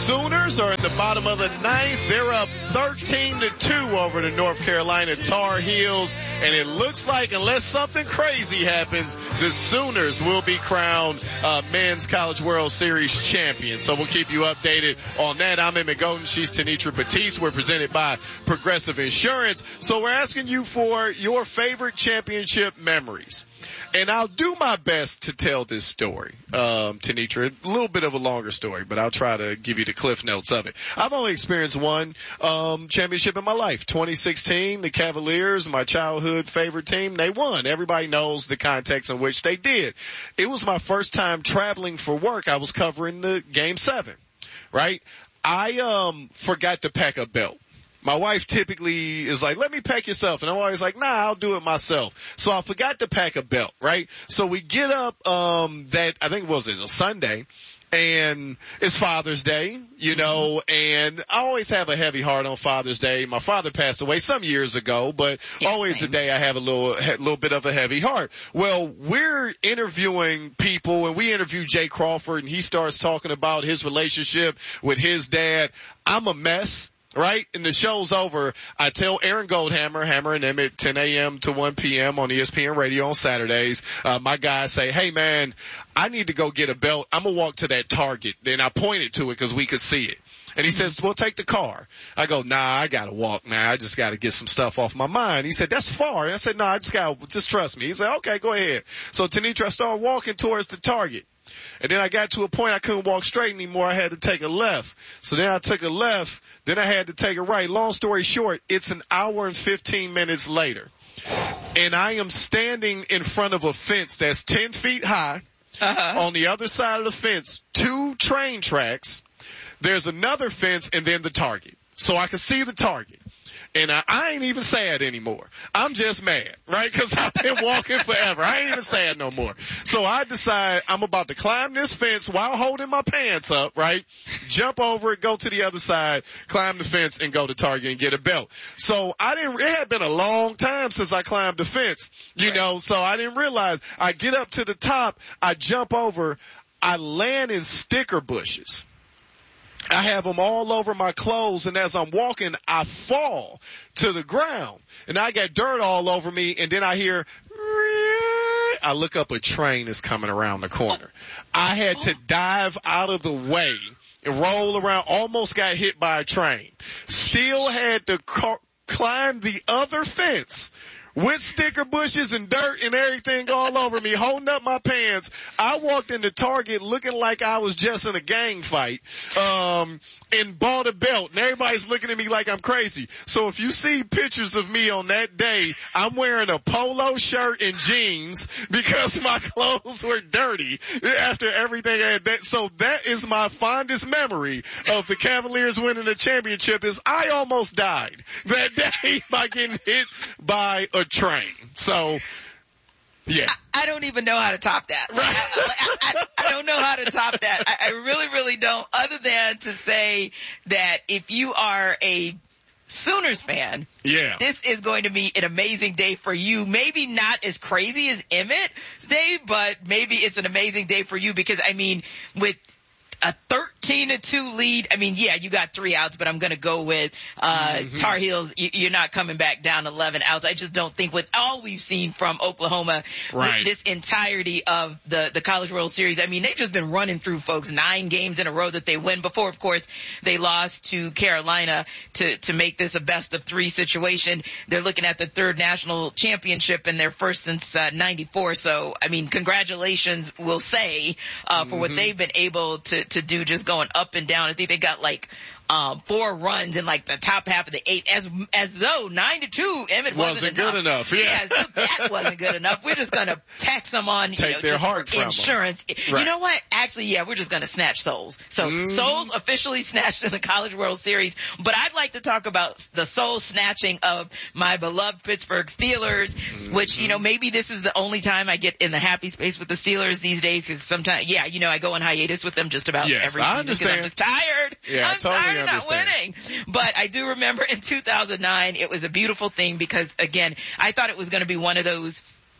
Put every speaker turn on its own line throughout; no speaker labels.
Sooners are in the bottom of the ninth. They're up 13-2 over the North Carolina Tar Heels. And it looks like, unless something crazy happens, the Sooners will be crowned Men's College World Series champions. So we'll keep you updated on that. I'm Emmett Golden. She's Tenitra Batiste. We're presented by Progressive Insurance. So we're asking you for your favorite championship memories. And I'll do my best to tell this story, Tenitra. A little bit of a longer story, but I'll try to give you the cliff notes of it. I've only experienced one championship in my life. 2016, the Cavaliers, my childhood favorite team, they won. Everybody knows the context in which they did. It was my first time traveling for work. I was covering the Game 7, right? I forgot to pack a belt. My wife typically is like, let me pack yourself. And I'm always like, nah, I'll do it myself. So I forgot to pack a belt, right? So we get up, I think it was a Sunday, and it's Father's Day, you know, and I always have a heavy heart on Father's Day. My father passed away some years ago, but always a day I have a little bit of a heavy heart. Well, we're interviewing people, and we interview Jay Crawford, and he starts talking about his relationship with his dad. I'm a mess. Right? And the show's over. I tell Aaron Goldhammer, Hammer and Emmett, 10 a.m. to 1 p.m. on ESPN Radio on Saturdays. My guys say, hey man, I need to go get a belt. I'm going to walk to that Target. Then I pointed to it because we could see it. And he says, well, take the car. I go, nah, I got to walk now. I just got to get some stuff off my mind. He said, that's far. I said, no, just trust me. He said, okay, go ahead. So Tenitra, I started walking towards the Target. And then I got to a point I couldn't walk straight anymore. I had to take a left. So then I took a left. Then I had to take a right. Long story short, it's an hour and 15 minutes later. And I am standing in front of a fence that's 10 feet high. On the other side of the fence, 2 train tracks. There's another fence and then the Target. So I can see the Target. And I ain't even sad anymore. I'm just mad, right? Because I've been walking forever. I ain't even sad no more. So I decide I'm about to climb this fence while holding my pants up, right? Jump over it, go to the other side, climb the fence, and go to Target and get a belt. So it had been a long time since I climbed the fence, you know, so I didn't realize. I get up to the top, I jump over, I land in sticker bushes. I have them all over my clothes, and as I'm walking, I fall to the ground, and I got dirt all over me, and then I hear, I look up, a train is coming around the corner. I had to dive out of the way and roll around, almost got hit by a train. Still had to climb the other fence with sticker bushes and dirt and everything all over me, holding up my pants. I walked into Target looking like I was just in a gang fight, and bought a belt, and everybody's looking at me like I'm crazy. So if you see pictures of me on that day, I'm wearing a polo shirt and jeans because my clothes were dirty after everything I had. So that is my fondest memory of the Cavaliers winning the championship, is I almost died that day by getting hit by a train. So, yeah.
I don't even know how to top that. I don't know how to top that. I really, really don't, other than to say that if you are a Sooners fan, this is going to be an amazing day for you. Maybe not as crazy as Emmett's day, but maybe it's an amazing day for you because, I mean, with a 13-2 lead. I mean, yeah, you got 3 outs, but I'm going to go with Tar Heels. You're not coming back down 11 outs. I just don't think, with all we've seen from Oklahoma, with this entirety of the College World Series, I mean, they've just been running through folks 9 games in a row that they win. Before, of course, they lost to Carolina to make this a best of 3 situation. They're looking at the 3rd national championship and their first since 94. So, I mean, congratulations, we'll say, for what they've been able to do, just going up and down. I think they got like 4 runs in like the top half of the 8th, as though 9-2 Emmett wasn't
good enough. Yeah,
that wasn't good enough. We're just gonna tax them on
their
just
heart
for insurance. Right. You know what? Actually, yeah, we're just gonna snatch souls. So souls officially snatched in the College World Series. But I'd like to talk about the soul snatching of my beloved Pittsburgh Steelers, which, you know, maybe this is the only time I get in the happy space with the Steelers these days, because sometimes, yeah, you know, I go on hiatus with them just about every season because I'm just tired.
Yeah,
I'm tired of not winning. But I do remember in 2009, it was a beautiful thing because, again, I thought it was going to be one of those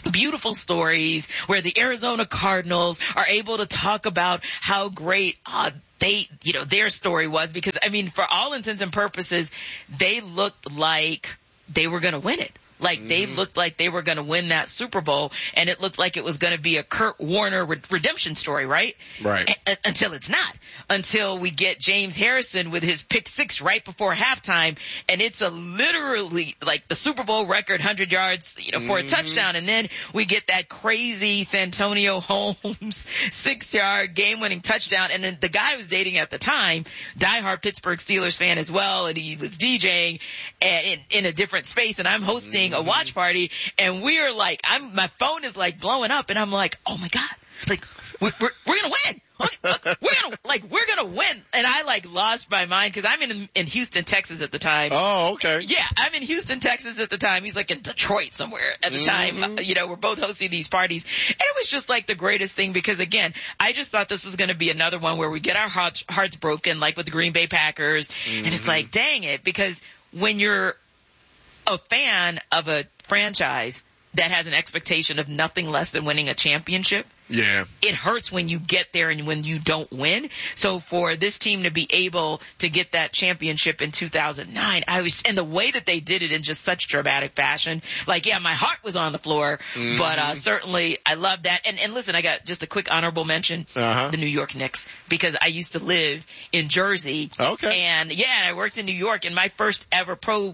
beautiful stories where the Arizona Cardinals are able to talk about how great their story was, because I mean, for all intents and purposes, they looked like they were going to win it. Like they looked like they were going to win that Super Bowl, and it looked like it was going to be a Kurt Warner redemption story, right?
Right.
Until it's not. Until we get James Harrison with his pick six right before halftime, and it's literally like the Super Bowl record 100 yards, for a touchdown, and then we get that crazy Santonio Holmes 6-yard game-winning touchdown, and then the guy I was dating at the time, diehard Pittsburgh Steelers fan as well, and he was DJing in a different space, and I'm hosting a watch party, and we're like, my phone is like blowing up, and I'm like, oh my God, like we're gonna win. We're gonna win. And I like lost my mind because I'm in Houston, Texas at the time.
Oh, okay.
Yeah, I'm in Houston, Texas at the time. He's like in Detroit somewhere at the time. We're both hosting these parties. And it was just like the greatest thing because, again, I just thought this was going to be another one where we get our hearts broken, like with the Green Bay Packers. And it's like, dang it, because when you're a fan of a franchise that has an expectation of nothing less than winning a championship, it hurts when you get there and when you don't win. So for this team to be able to get that championship in 2009, and the way that they did it in just such dramatic fashion, like, my heart was on the floor, but certainly I love that. And listen, I got just a quick honorable mention, the New York Knicks, because I used to live in Jersey.
Okay.
And I worked in New York, and my first ever pro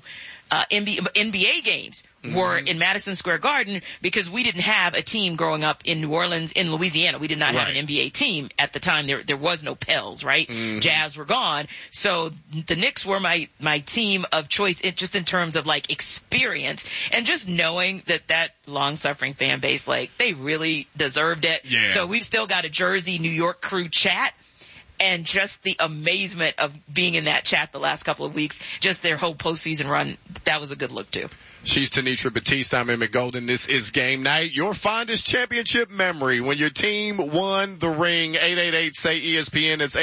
NBA games were in Madison Square Garden because we didn't have a team growing up in New Orleans, in Louisiana. We did not have an NBA team at the time. There was no Pels, right? Jazz were gone. So the Knicks were my team of choice, just in terms of like experience and just knowing that long-suffering fan base, like, they really deserved it.
Yeah.
So we've still got a Jersey, New York crew chat. And just the amazement of being in that chat the last couple of weeks, just their whole postseason run, that was a good look too.
She's Tenitra Batiste. I'm Emmett Golden. This is Game Night. Your fondest championship memory when your team won the ring. 888-SAY-ESPN. It's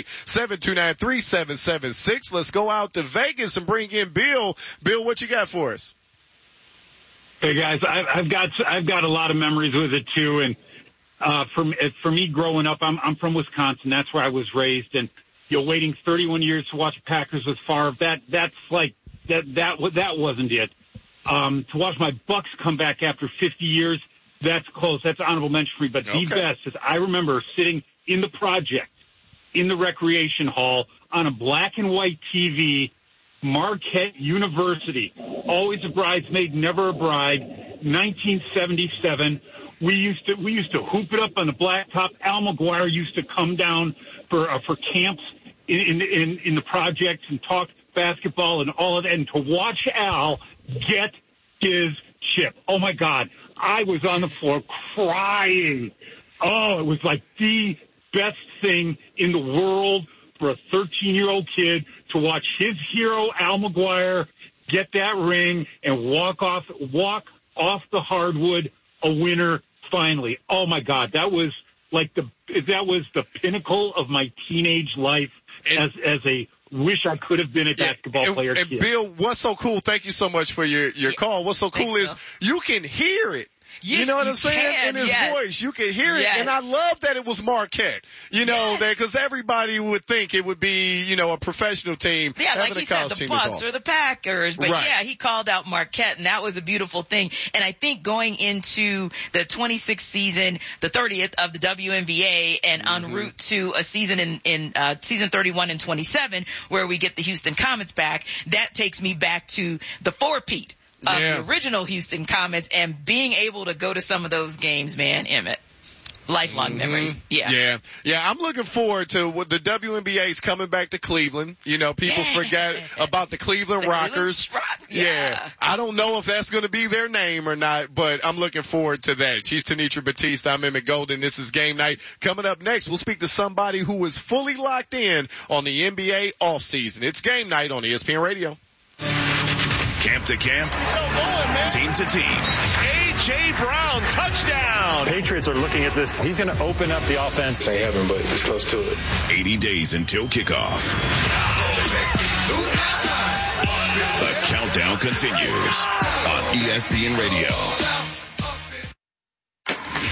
888-729-3776. Let's go out to Vegas and bring in Bill. Bill, what you got for us?
Hey guys, I've got a lot of memories with it too, and for me growing up, I'm from Wisconsin. That's where I was raised, and waiting 31 years to watch Packers with Favre, that wasn't it. To watch my Bucks come back after 50 years, that's close. That's honorable mention for me. But the best is I remember sitting in the project, in the recreation hall, on a black and white TV, Marquette University, always a bridesmaid, never a bride, 1977. We used to hoop it up on the blacktop. Al McGuire used to come down for camps in the projects and talk basketball and all of that, and to watch Al get his chip. Oh my God. I was on the floor crying. Oh, it was like the best thing in the world for a 13-year-old kid to watch his hero, Al McGuire, get that ring and walk off the hardwood a winner finally. Oh my God. That was the pinnacle of my teenage life as a wish I could have been a basketball player.
And Bill, what's so cool? Thank you so much for your call. What's so cool is you can hear it.
Yes,
you know what I'm saying? In his voice, you can hear it. And I love that it was Marquette, because everybody would think it would be, a professional team.
Yeah, like he said, the Bucks or the Packers. But he called out Marquette, and that was a beautiful thing. And I think going into the 26th season, the 30th of the WNBA, and en route to a season in season 31 and 27, where we get the Houston Comets back, that takes me back to the four-peat of the original Houston Comets, and being able to go to some of those games, man, Emmett. Lifelong memories. Yeah.
I'm looking forward to what the WNBA's coming back to Cleveland. People forget about the Cleveland Rockers. I don't know if that's going to be their name or not, but I'm looking forward to that. She's Tenitra Batiste. I'm Emmett Golden. This is Game Night. Coming up next, we'll speak to somebody who is fully locked in on the NBA offseason. It's Game Night on ESPN Radio.
Camp to camp, team to team. A.J. Brown, touchdown.
Patriots are looking at this. He's going to open up the offense.
Ain't heaven, but it's close to it.
80 days until kickoff. The countdown continues on ESPN Radio.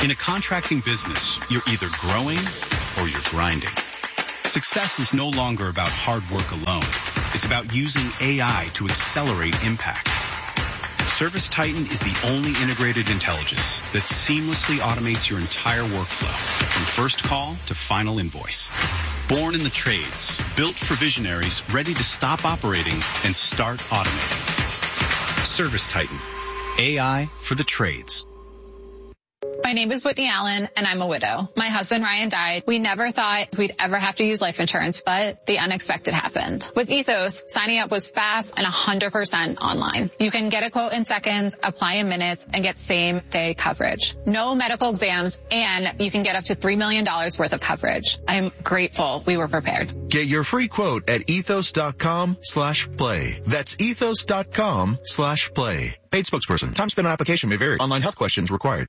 In a contracting business, you're either growing or you're grinding. Success is no longer about hard work alone. It's about using AI to accelerate impact. ServiceTitan is the only integrated intelligence that seamlessly automates your entire workflow, from first call to final invoice. Born in the trades, built for visionaries ready to stop operating and start automating. ServiceTitan. AI for the trades.
My name is Whitney Allen, and I'm a widow. My husband, Ryan, died. We never thought we'd ever have to use life insurance, but the unexpected happened. With Ethos, signing up was fast and 100% online. You can get a quote in seconds, apply in minutes, and get same-day coverage. No medical exams, and you can get up to $3 million worth of coverage. I'm grateful we were prepared.
Get your free quote at ethos.com/play. That's ethos.com/play. Paid spokesperson. Time spent on application may vary. Online health questions required.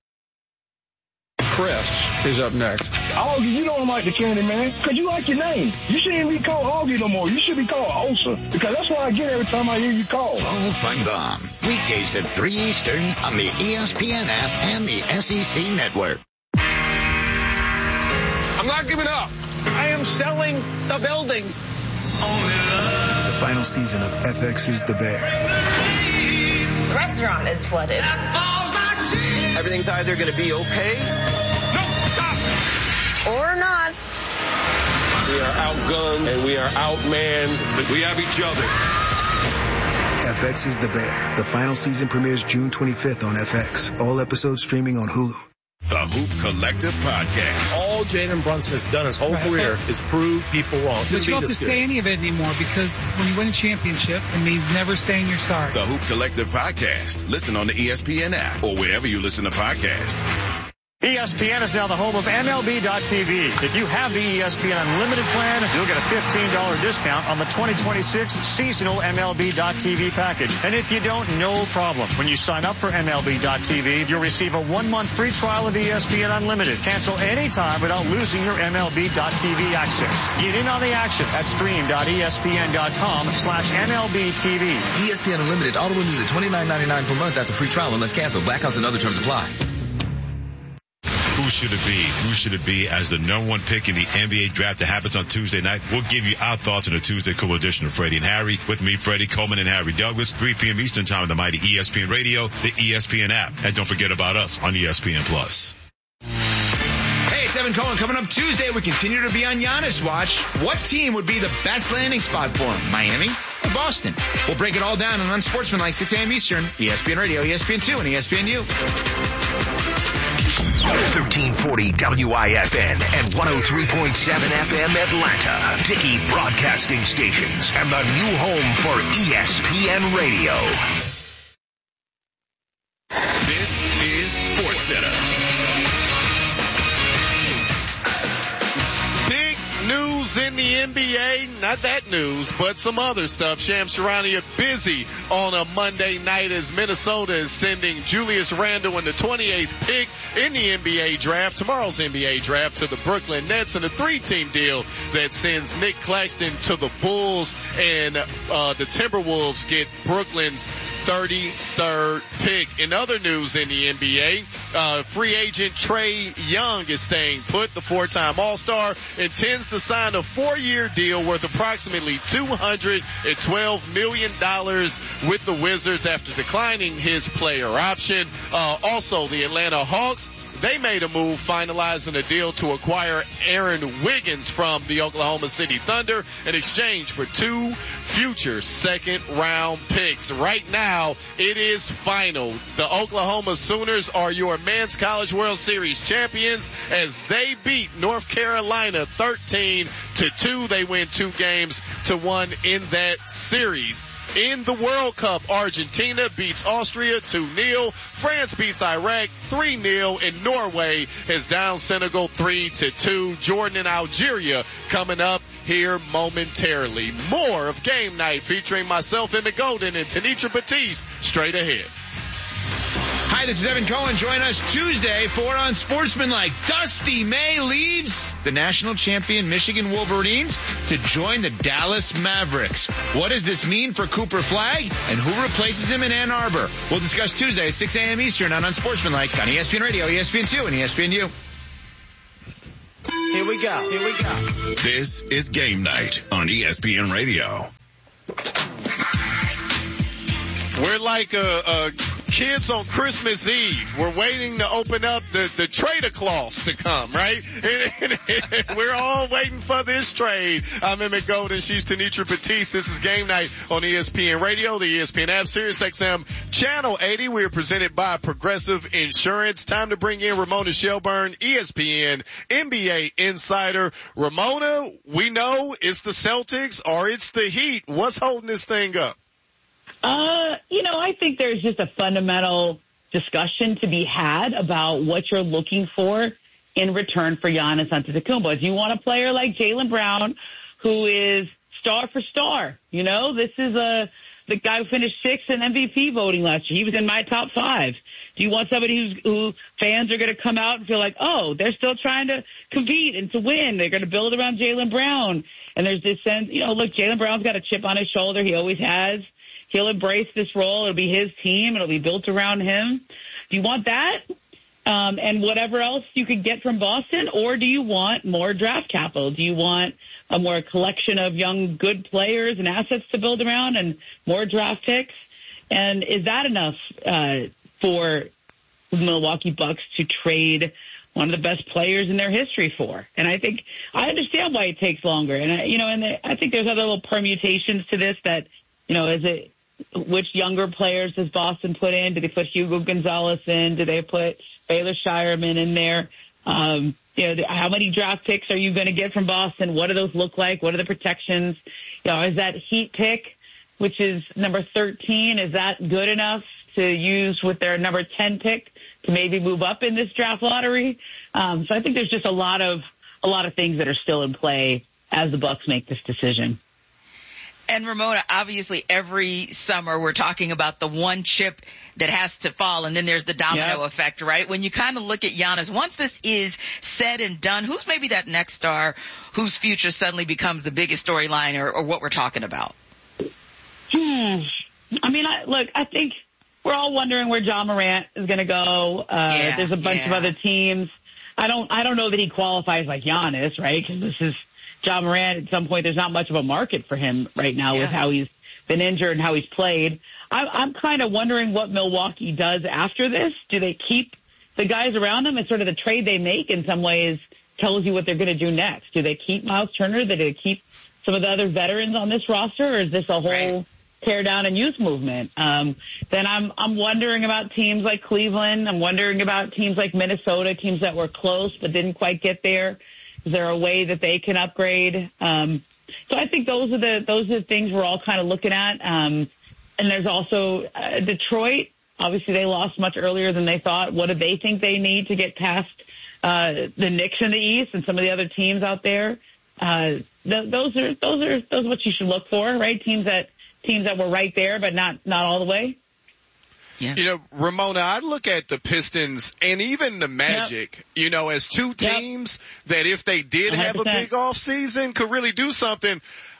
Chris is up next.
Augie, you don't like the candy, man, because you like your name. You shouldn't be called Augie no more. You should be called Osa, because that's what I get every time I hear you call.
Paul Feinbaum, weekdays at 3 Eastern on the ESPN app and the SEC Network.
I'm not giving up. I am selling the building.
The final season of FX is the Bear.
The restaurant is flooded.
Everything's either going to be okay
or not.
We are outgunned and we are outmanned, but we have each other.
FX is the Bear. The final season premieres June 25th on FX. All episodes streaming on Hulu.
The Hoop Collective Podcast.
All Jalen Brunson has done his whole career is prove people wrong.
But you don't have to say any of it anymore, because when you win a championship, it means never saying you're sorry.
The Hoop Collective Podcast. Listen on the ESPN app or wherever you listen to podcasts.
ESPN is now the home of MLB.TV. If you have the ESPN Unlimited plan, you'll get a $15 discount on the 2026 seasonal MLB.TV package. And if you don't, no problem. When you sign up for MLB.TV, you'll receive a 1-month free trial of ESPN Unlimited. Cancel anytime without losing your MLB.TV access. Get in on the action at stream.espn.com/MLBTV.
ESPN Unlimited auto renews at $29.99 per month after free trial unless canceled. Blackouts and other terms apply.
Who should it be? Who should it be as the number one pick in the NBA draft that happens on Tuesday night? We'll give you our thoughts on the Tuesday Cool edition of Freddie and Harry. With me, Freddie Coleman and Harry Douglas, 3 p.m. Eastern Time on the mighty ESPN Radio, the ESPN app. And don't forget about us on ESPN+.
Hey, it's Evan Cohen. Coming up Tuesday, we continue to be on Giannis watch. What team would be the best landing spot for him? Miami or Boston? We'll break it all down on Unsportsmanlike, 6 a.m. Eastern, ESPN Radio, ESPN2, and ESPNU.
1340 WIFN and 103.7 FM Atlanta. Dickey Broadcasting Stations and the new home for ESPN Radio. This is SportsCenter.
News in the NBA, not that news, but some other stuff. Shams Charania busy on a Monday night as Minnesota is sending Julius Randle in the 28th pick in the NBA draft, tomorrow's NBA draft, to the Brooklyn Nets, and a 3-team deal that sends Nick Claxton to the Bulls, and the Timberwolves get Brooklyn's 33rd pick. In other news in the NBA, free agent Trae Young is staying put. The 4-time All-Star intends to sign a 4-year deal worth approximately $212 million with the Wizards after declining his player option. Also, the Atlanta Hawks, they made a move finalizing a deal to acquire Aaron Wiggins from the Oklahoma City Thunder in exchange for 2 future second-round picks. Right now, it is final. The Oklahoma Sooners are your Men's College World Series champions as they beat North Carolina 13-2. They win 2-1 in that series. In the World Cup, Argentina beats Austria 2-0. France beats Iraq 3-0. And Norway has down Senegal 3-2. Jordan and Algeria coming up here momentarily. More of Game Night featuring myself in the Golden and Tanitra Batiste straight ahead.
Hi, Hi, this is Evan Cohen. Join us Tuesday for Unsportsmanlike. Dusty May leaves the national champion Michigan Wolverines to join the Dallas Mavericks. What does this mean for Cooper Flagg, and who replaces him in Ann Arbor? We'll discuss Tuesday at 6 a.m. Eastern on Unsportsmanlike on ESPN Radio, ESPN2, and ESPNU.
Here we go.
This is Game Night on ESPN Radio.
We're like kids on Christmas Eve. We're waiting to open up the trader clause to come, right? And we're all waiting for this trade. I'm Emmett Golden. She's Tenitra Batiste. This is Game Night on ESPN Radio, the ESPN app, Sirius XM, Channel 80. We are presented by Progressive Insurance. Time to bring in Ramona Shelburne, ESPN NBA insider. Ramona, we know it's the Celtics or it's the Heat. What's holding this thing up?
I think there's just a fundamental discussion to be had about what you're looking for in return for Giannis Antetokounmpo. If you want a player like Jaylen Brown, who is star for star, this is the guy who finished sixth in MVP voting last year. He was in my top 5. Do you want somebody who fans are going to come out and feel like, oh, they're still trying to compete and to win? They're going to build around Jaylen Brown. And there's this sense, look, Jaylen Brown's got a chip on his shoulder. He always has. He'll embrace this role. It'll be his team. It'll be built around him. Do you want that? And whatever else you could get from Boston? Or do you want more draft capital? Do you want a more collection of young, good players and assets to build around and more draft picks? And is that enough for the Milwaukee Bucks to trade one of the best players in their history for? And I understand why it takes longer. And I think there's other little permutations to this that, which younger players does Boston put in? Do they put Hugo Gonzalez in? Do they put Baylor Shireman in there? How many draft picks are you going to get from Boston? What do those look like? What are the protections? Is that Heat pick, which is number 13, is that good enough to use with their number 10 pick to maybe move up in this draft lottery? So I think there's just a lot of things that are still in play as the Bucks make this decision.
And Ramona, obviously every summer we're talking about the one chip that has to fall, and then there's the domino effect, right? When you kind of look at Giannis, once this is said and done, who's maybe that next star whose future suddenly becomes the biggest storyline or what we're talking about?
I think we're all wondering where Ja Morant is going to go. There's a bunch of other teams. I don't know that he qualifies like Giannis, right? Because this is Ja Morant. At some point, there's not much of a market for him right now with how he's been injured and how he's played. I'm kind of wondering what Milwaukee does after this. Do they keep the guys around them? It's sort of the trade they make in some ways tells you what they're going to do next. Do they keep Miles Turner? Do they keep some of the other veterans on this roster, or is this a whole tear down and youth movement? Then I'm wondering about teams like Cleveland. I'm wondering about teams like Minnesota, teams that were close but didn't quite get there. Is there a way that they can upgrade? So I think those are the things we're all kind of looking at. And there's also Detroit. Obviously, they lost much earlier than they thought. What do they think they need to get past the Knicks in the East and some of the other teams out there? Those are what you should look for, right? Teams that were right there, but not all the way.
Yeah.
Ramona, I look at the Pistons and even the Magic, as two teams that if they did 100%. Have a big off season could really do something.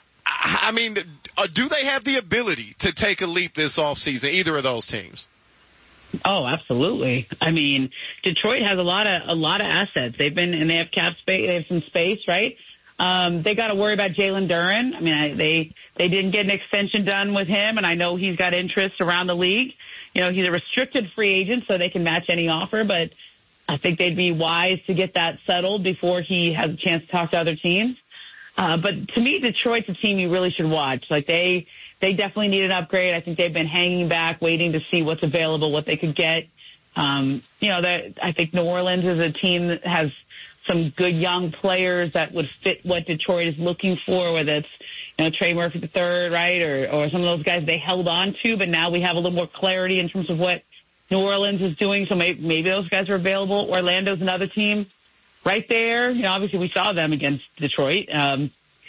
I mean, do they have the ability to take a leap this off season, either of those teams?
Oh, absolutely. I mean, Detroit has a lot of assets. They have cap space, they have some space, right? They got to worry about Jalen Duren. I mean, they didn't get an extension done with him, and I know he's got interest around the league. He's a restricted free agent, so they can match any offer, but I think they'd be wise to get that settled before he has a chance to talk to other teams. But to me, Detroit's a team you really should watch. Like they definitely need an upgrade. I think they've been hanging back, waiting to see what's available, what they could get. I think New Orleans is a team that has some good young players that would fit what Detroit is looking for, whether it's, Trey Murphy III, right? Or some of those guys they held on to, but now we have a little more clarity in terms of what New Orleans is doing. So maybe those guys are available. Orlando's another team right there. Obviously we saw them against Detroit. And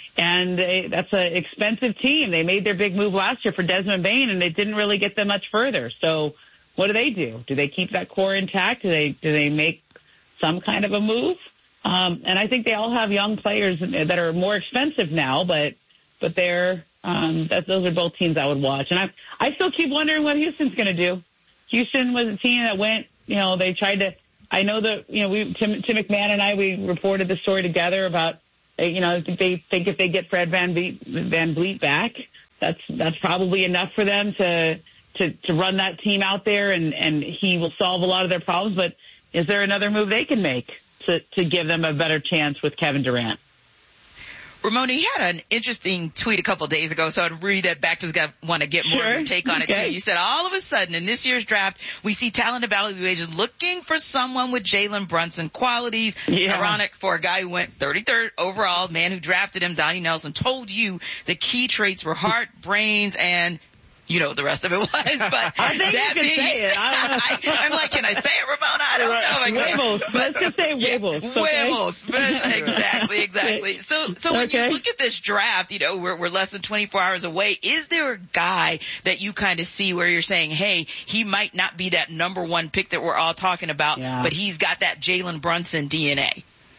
that's an expensive team. They made their big move last year for Desmond Bane and it didn't really get them much further. So, what do? Do they keep that core intact? Do they make some kind of a move? And I think they all have young players that are more expensive now, but they're those are both teams I would watch. And I still keep wondering what Houston's going to do. Houston was a team that went, they tried to. I know that Tim McMahon and I, we reported the story together about they think if they get Fred VanVleet back, that's probably enough for them to run that team out there and he will solve a lot of their problems. But is there another move they can make to give them a better chance with Kevin Durant?
Ramona, you had an interesting tweet a couple of days ago, so I'd read that back because I want to get more of your take on it too. You said, all of a sudden in this year's draft, we see talent evaluators looking for someone with Jalen Brunson qualities. Yeah. Ironic for a guy who went 33rd overall, man who drafted him, Donnie Nelson, told you the key traits were heart, brains, and the rest of it was, but
I think
that
you can say it.
I'm like, can I say it, Ramona? I don't know.
Huevos. Let's just say huevos.
Huevos. Exactly. So when you look at this draft, we're less than 24 hours away. Is there a guy that you kind of see where you're saying, hey, he might not be that number one pick that we're all talking about, but he's got that Jalen Brunson DNA?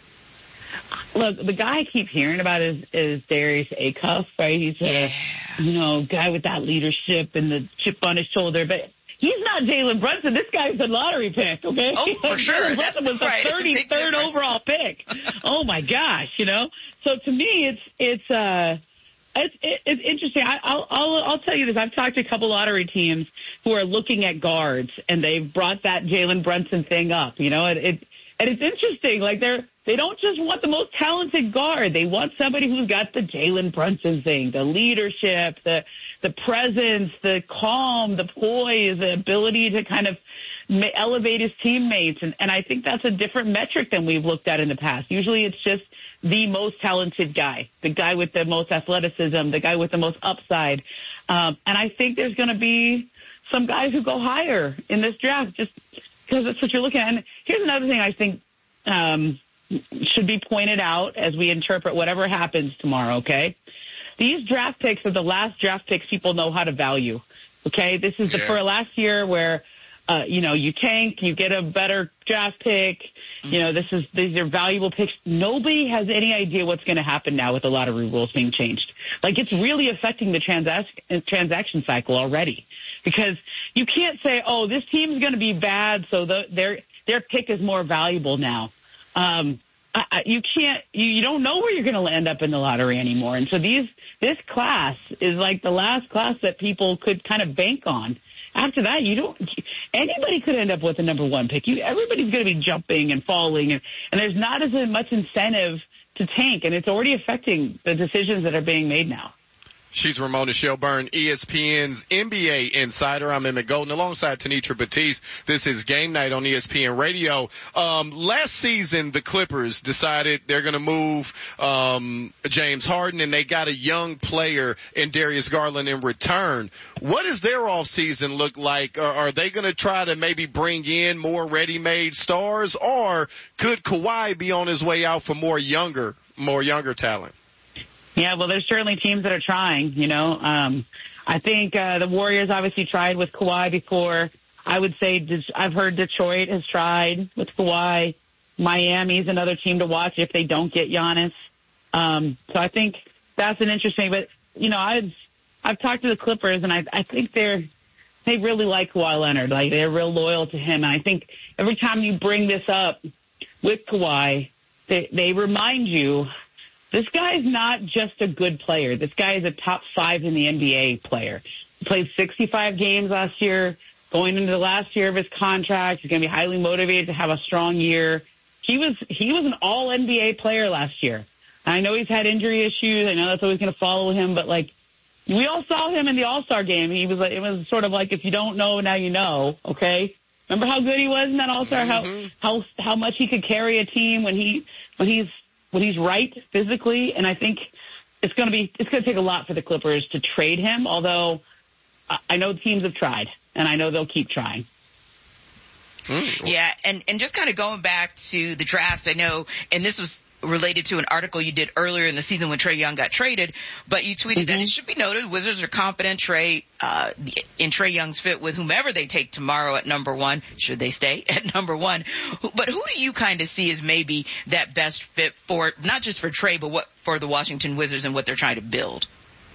Look, the guy I keep hearing about is Darius Acuff, right? He's a guy with that leadership and the chip on his shoulder, but he's not Jalen Brunson. This guy's a lottery pick, okay?
Oh, for sure.
Jalen Brunson was the 33rd overall pick. Oh my gosh, So to me, it's interesting. I'll tell you this. I've talked to a couple lottery teams who are looking at guards, and they've brought that Jalen Brunson thing up. And it's interesting. Like they don't just want the most talented guard. They want somebody who's got the Jalen Brunson thing, the leadership, the presence, the calm, the poise, the ability to kind of elevate his teammates. And I think that's a different metric than we've looked at in the past. Usually it's just the most talented guy, the guy with the most athleticism, the guy with the most upside. And I think there's going to be some guys who go higher in this draft just because that's what you're looking at. And here's another thing I think should be pointed out as we interpret whatever happens tomorrow, okay? These draft picks are the last draft picks people know how to value, okay? This is for last year where, you tank, you get a better draft pick. These are valuable picks. Nobody has any idea what's going to happen now with the lottery rules being changed. Like, it's really affecting the transaction cycle already because you can't say, oh, this team's going to be bad, so their pick is more valuable now. You can't, you don't know where you're going to end up in the lottery anymore. And so this class is like the last class that people could kind of bank on. After that, anybody could end up with a number one pick. Everybody's going to be jumping and falling, and there's not as much incentive to tank, and it's already affecting the decisions that are being made now.
She's Ramona Shelburne, ESPN's NBA insider. I'm Emmett Golden alongside Tanitra Batiste. This is Game Night on ESPN Radio. Last season, the Clippers decided they're going to move James Harden, and they got a young player in Darius Garland in return. What does their offseason look like? Are they going to try to maybe bring in more ready-made stars, or could Kawhi be on his way out for more younger talent?
Yeah, well, there's certainly teams that are trying, I think the Warriors obviously tried with Kawhi before. I would say I've heard Detroit has tried with Kawhi. Miami's another team to watch if they don't get Giannis. So I think that's an interesting, but, I've talked to the Clippers, and I think they really like Kawhi Leonard. Like, they're real loyal to him. And I think every time you bring this up with Kawhi, they remind you, this guy is not just a good player. This guy is a top 5 in the NBA player. He played 65 games last year, going into the last year of his contract. He's going to be highly motivated to have a strong year. He was an all NBA player last year. I know he's had injury issues. I know that's always going to follow him, but we all saw him in the All-Star game. It was sort of like, if you don't know, now you know. Okay. Remember how good he was in that All-Star? Mm-hmm. How much he could carry a team when he's right physically, and I think it's going to take a lot for the Clippers to trade him, although I know teams have tried, and I know they'll keep trying.
Yeah, and just kind of going back to the drafts, I know, and this was related to an article you did earlier in the season when Trae Young got traded, but you tweeted that it should be noted Wizards are confident in Trae Young's fit with whomever they take tomorrow at number 1, should they stay at number 1. But who do you kind of see as maybe that best fit for, not just for Trae, but for the Washington Wizards and what they're trying to build?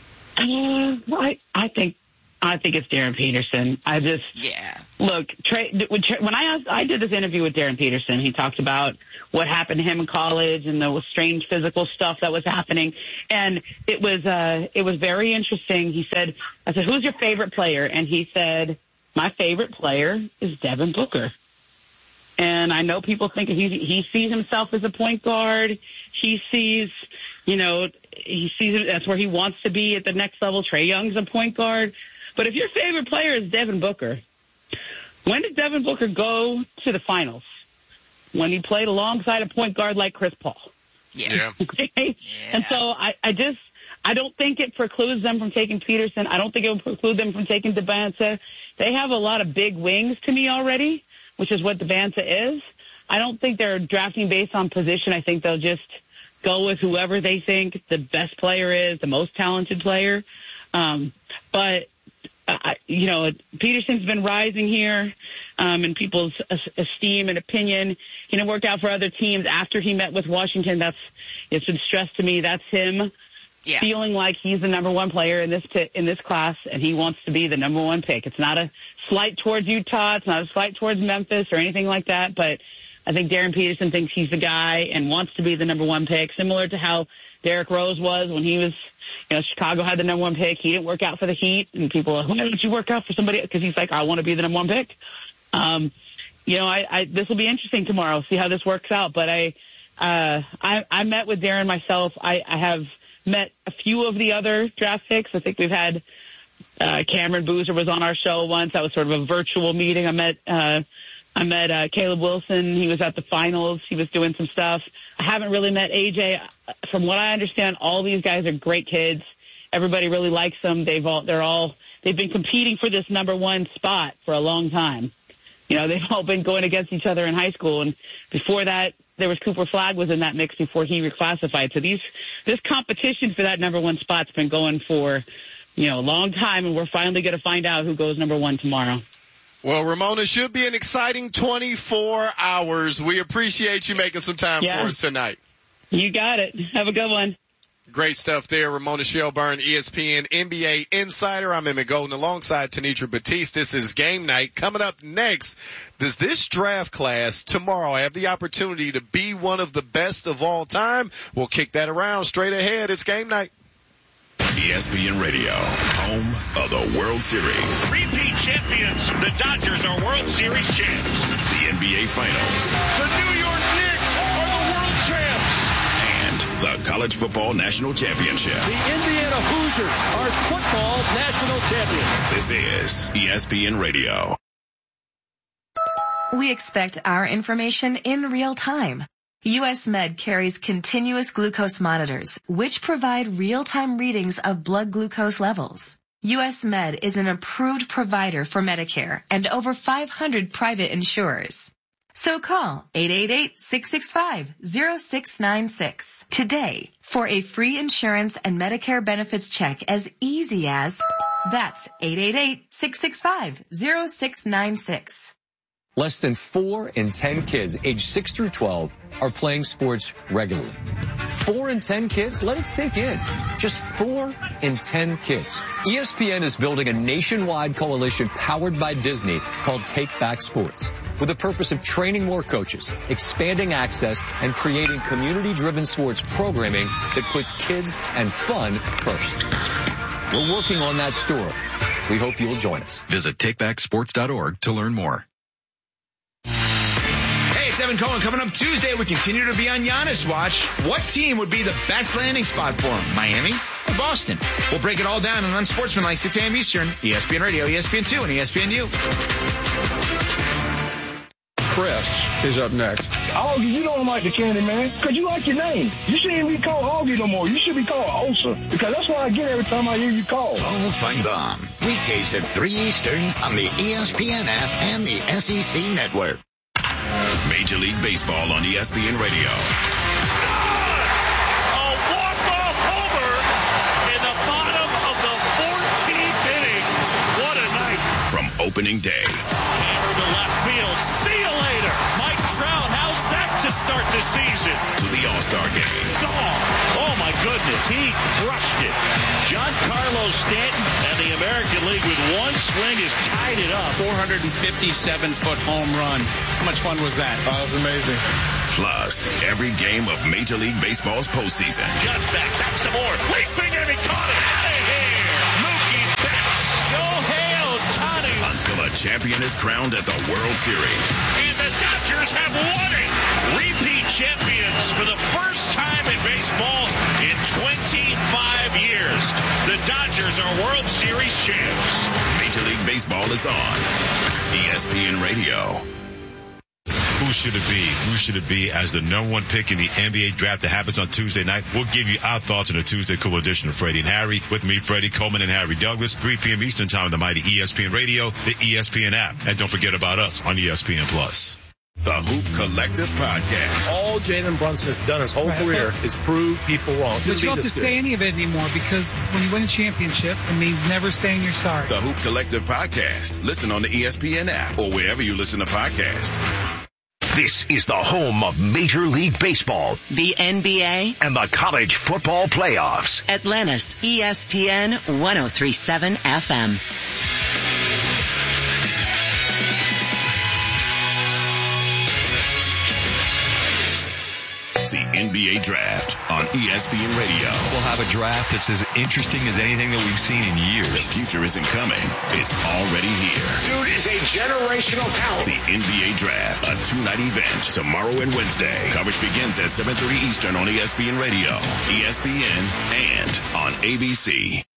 I think it's Darren Peterson. Look, when I did this interview with Darren Peterson, he talked about what happened to him in college and the strange physical stuff that was happening. And it was very interesting. I said, who's your favorite player? And he said, my favorite player is Devin Booker. And I know people think he sees himself as a point guard. He sees that's where he wants to be at the next level. Trae Young's a point guard. But if your favorite player is Devin Booker, when did Devin Booker go to the finals? When he played alongside a point guard like Chris Paul.
Yeah.
Okay? Yeah. And so I don't think it precludes them from taking Peterson. I don't think it will preclude them from taking Debanza. They have a lot of big wings to me already, which is what Debanza is. I don't think they're drafting based on position. I think they'll just go with whoever they think the best player is, the most talented player. But Peterson's been rising here in people's esteem and opinion. He didn't work out for other teams after he met with Washington. It's been stressed to me. That's him feeling like he's the number 1 player in this class, and he wants to be the number 1 pick. It's not a slight towards Utah. It's not a slight towards Memphis or anything like that. But I think Darren Peterson thinks he's the guy and wants to be the number 1 pick, similar to how Derrick Rose was when he was, Chicago had the number 1 pick. He didn't work out for the Heat, and people are, why don't you work out for somebody? Because he's like, I want to be the number 1 pick. This will be interesting tomorrow. See how this works out. But I met with Darren myself. I have met a few of the other draft picks. I think we've had Cameron Boozer was on our show once. That was sort of a virtual meeting. I met Caleb Wilson. He was at the finals. He was doing some stuff. I haven't really met AJ. From what I understand, all these guys are great kids. Everybody really likes them. They've been competing for this number 1 spot for a long time. They've all been going against each other in high school. And before that, there was Cooper Flagg was in that mix before he reclassified. So this competition for that number 1 spot's been going for, a long time. And we're finally going to find out who goes number 1 tomorrow.
Well, Ramona, should be an exciting 24 hours. We appreciate you making some time for us tonight.
You got it. Have a good one.
Great stuff there. Ramona Shelburne, ESPN NBA Insider. I'm Emmett Golden alongside Tanitra Batiste. This is Game Night. Coming up next, does this draft class tomorrow have the opportunity to be one of the best of all time? We'll kick that around straight ahead. It's Game Night.
ESPN Radio, home of the World Series.
Repeat champions, the Dodgers are World Series champs.
The NBA Finals.
The New York Knicks are the world champs.
And the College Football National Championship.
The Indiana Hoosiers are football national champions.
This is ESPN Radio.
We expect our information in real time. US Med carries continuous glucose monitors, which provide real-time readings of blood glucose levels. US Med is an approved provider for Medicare and over 500 private insurers. So call 888-665-0696 today for a free insurance and Medicare benefits check as easy as, that's 888-665-0696.
Less than 4 in 10 kids aged 6 through 12 are playing sports regularly. 4 in 10 kids? Let it sink in. Just 4 in 10 kids. ESPN is building a nationwide coalition powered by Disney called Take Back Sports, with the purpose of training more coaches, expanding access, and creating community-driven sports programming that puts kids and fun first. We're working on that story. We hope you'll join us.
Visit takebacksports.org to learn more.
It's Evan Cohen. Coming up Tuesday, we continue to be on Giannis watch. What team would be the best landing spot for him? Miami or Boston? We'll break it all down on Unsportsmanlike 6 a.m. Eastern, ESPN Radio, ESPN2, and ESPNU.
Chris is up next. Augie, you don't like the candy, man, because you like your name. You shouldn't be called Augie no more. You should be called Osa, because that's what I get every time I hear you call.
Paul Feinbaum, weekdays at 3 Eastern on the ESPN app and the SEC Network.
Major League Baseball on ESPN Radio.
opening day.
Hammer to left field. See you later. Mike Trout, how's that to start the season?
To the All-Star game.
Oh my goodness, he crushed it. Giancarlo Stanton and the American League with one swing has tied it up. 457-foot home run. How much fun was that?
Oh, it was amazing. Plus, every game of Major League Baseball's postseason.
Just back some more. Leaping and he caught it. Out of here. Mookie Betts. Shohei Ohtani.
Until a champion is crowned at the World Series.
And the Dodgers have won it. Repeat champions for the first time in baseball in 25 years. The Dodgers are World Series champs.
Major League Baseball is on ESPN Radio.
Who should it be? Who should it be as the number one pick in the NBA draft that happens on Tuesday night? We'll give you our thoughts in a Tuesday Cool edition of Freddie and Harry. With me, Freddie Coleman and Harry Douglas, 3 p.m. Eastern Time on the mighty ESPN Radio, the ESPN app. And don't forget about us on ESPN Plus.
The Hoop Collective Podcast.
All Jalen Brunson has done his whole career is prove people wrong.
But you don't have to say any of it anymore because when you win a championship, it means never saying you're sorry.
The Hoop Collective Podcast. Listen on the ESPN app or wherever you listen to podcasts.
This is the home of Major League Baseball,
the NBA,
and the college football playoffs.
Atlanta's ESPN 103.7 FM.
The NBA Draft on ESPN Radio.
We'll have a draft that's as interesting as anything that we've seen in years.
The future isn't coming. It's already here.
Dude is a generational talent.
The NBA Draft, a 2-night event, tomorrow and Wednesday. Coverage begins at 7:30 Eastern on ESPN Radio, ESPN, and on ABC.